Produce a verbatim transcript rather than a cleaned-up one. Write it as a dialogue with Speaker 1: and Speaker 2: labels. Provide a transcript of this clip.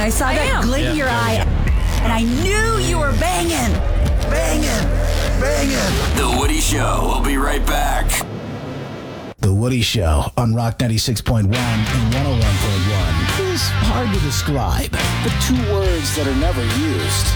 Speaker 1: I saw
Speaker 2: I
Speaker 1: that
Speaker 2: am.
Speaker 1: glint in
Speaker 3: Yeah,
Speaker 1: your
Speaker 3: there we
Speaker 1: eye, and I knew you were banging. Banging. Banging.
Speaker 4: The Woody Show will be right back.
Speaker 5: The Woody Show on Rock ninety-six point one and one oh one point one is hard to describe, but two words that are never used.